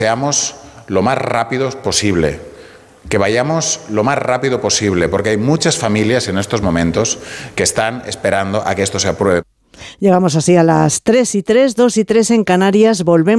seamos lo más rápidos posible, que vayamos lo más rápido posible, porque hay muchas familias en estos momentos que están esperando a que esto se apruebe. Llegamos así a las 3:03, 2:03 en Canarias. Volvemos.